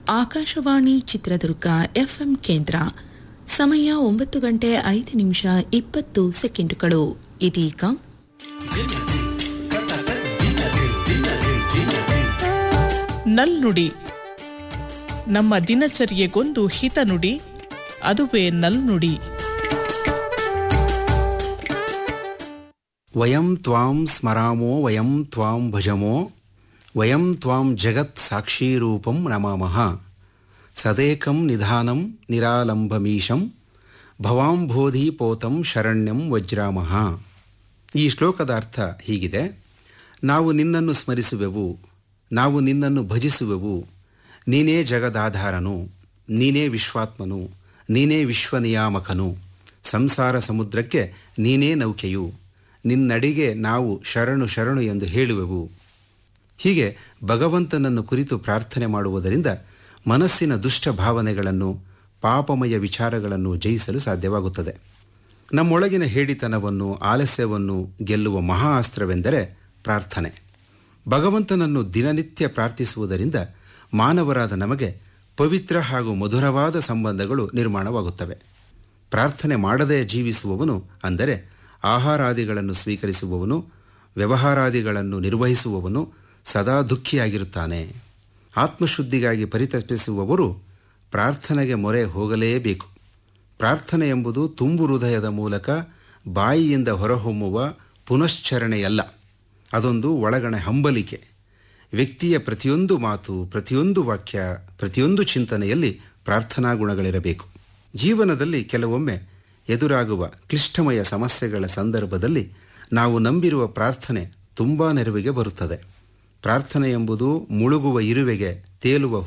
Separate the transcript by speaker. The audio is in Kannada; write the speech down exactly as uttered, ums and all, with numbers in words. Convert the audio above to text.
Speaker 1: ಆಕಾಶವಾಣಿ ಚಿತ್ರದುರ್ಗ ಎಫ್ಎಂ ಕೇಂದ್ರ. ಸಮಯ ಒಂಬತ್ತು ಗಂಟೆ ಐದು ನಿಮಿಷ ಇಪ್ಪತ್ತು ಸೆಕೆಂಡುಗಳು. ಇದೀಗ
Speaker 2: ನಲ್ನುಡಿ. ನಮ್ಮ ದಿನಚರ್ಯೆಗೊಂದು ಹಿತನುಡಿ, ಅದುವೇ ನಲ್ನುಡಿ.
Speaker 3: ವಯಂ ತ್ವಾಂ ಸ್ಮರಾಮೋ ವಯಂ ತ್ವಾಂ ಭಜಮೋ ವಯಂ ತ್ವಾಂ ಜಗತ್ ಸಾಕ್ಷೀರೂಪಂ ನಮಾಮಃ. ಸದೇಕಂ ನಿಧಾನಂ ನಿರಾಲಂಬಮೀಶಂ ಭವಾಂಬೋಧಿ ಪೋತಂ ಶರಣ್ಯಂ ವಜ್ರಾಮಃ. ಈ ಶ್ಲೋಕದ ಅರ್ಥ ಹೀಗಿದೆ: ನಾವು ನಿನ್ನನ್ನು ಸ್ಮರಿಸುವೆವು, ನಾವು ನಿನ್ನನ್ನು ಭಜಿಸುವೆವು. ನೀನೇ ಜಗದಾಧಾರನು, ನೀನೇ ವಿಶ್ವಾತ್ಮನು, ನೀನೇ ವಿಶ್ವನಿಯಾಮಕನು. ಸಂಸಾರ ಸಮುದ್ರಕ್ಕೆ ನೀನೇ ನೌಕೆಯು, ನಿನ್ನಡಿಗೆ ನಾವು ಶರಣು ಶರಣು ಎಂದು ಹೇಳುವೆವು. ಹೀಗೆ ಭಗವಂತನನ್ನು ಕುರಿತು ಪ್ರಾರ್ಥನೆ ಮಾಡುವುದರಿಂದ ಮನಸ್ಸಿನ ದುಷ್ಟ ಭಾವನೆಗಳನ್ನು, ಪಾಪಮಯ ವಿಚಾರಗಳನ್ನು ಜಯಿಸಲು ಸಾಧ್ಯವಾಗುತ್ತದೆ. ನಮ್ಮೊಳಗಿನ ಹೇಡಿತನವನ್ನು, ಆಲಸ್ಯವನ್ನು ಗೆಲ್ಲುವ ಮಹಾ ಅಸ್ತ್ರವೆಂದರೆ ಪ್ರಾರ್ಥನೆ. ಭಗವಂತನನ್ನು ದಿನನಿತ್ಯ ಪ್ರಾರ್ಥಿಸುವುದರಿಂದ ಮಾನವರಾದ ನಮಗೆ ಪವಿತ್ರ ಹಾಗೂ ಮಧುರವಾದ ಸಂಬಂಧಗಳು ನಿರ್ಮಾಣವಾಗುತ್ತವೆ. ಪ್ರಾರ್ಥನೆ ಮಾಡದೇ ಜೀವಿಸುವವನು, ಅಂದರೆ ಆಹಾರಾದಿಗಳನ್ನು ಸ್ವೀಕರಿಸುವವನು, ವ್ಯವಹಾರಾದಿಗಳನ್ನು ನಿರ್ವಹಿಸುವವನು ಸದಾ ದುಃಖಿಯಾಗಿರುತ್ತಾನೆ. ಆತ್ಮಶುದ್ಧಿಗಾಗಿ ಪರಿತಪಿಸುವವರು ಪ್ರಾರ್ಥನೆಗೆ ಮೊರೆ ಹೋಗಲೇಬೇಕು. ಪ್ರಾರ್ಥನೆ ಎಂಬುದು ತುಂಬು ಹೃದಯದ ಮೂಲಕ ಬಾಯಿಯಿಂದ ಹೊರಹೊಮ್ಮುವ ಪುನಶ್ಚರಣೆಯಲ್ಲ, ಅದೊಂದು ಒಳಗಣ ಹಂಬಲಿಕೆ. ವ್ಯಕ್ತಿಯ ಪ್ರತಿಯೊಂದು ಮಾತು, ಪ್ರತಿಯೊಂದು ವಾಕ್ಯ, ಪ್ರತಿಯೊಂದು ಚಿಂತನೆಯಲ್ಲಿ ಪ್ರಾರ್ಥನಾ ಗುಣಗಳಿರಬೇಕು. ಜೀವನದಲ್ಲಿ ಕೆಲವೊಮ್ಮೆ ಎದುರಾಗುವ ಕ್ಲಿಷ್ಟಮಯ ಸಮಸ್ಯೆಗಳ ಸಂದರ್ಭದಲ್ಲಿ ನಾವು ನಂಬಿರುವ ಪ್ರಾರ್ಥನೆ ತುಂಬ ನೆರವಿಗೆ ಬರುತ್ತದೆ. ಪ್ರಾರ್ಥನೆ ಎಂಬುದು ಮುಳುಗುವ ಇರುವೆಗೆ ತೇಲುವ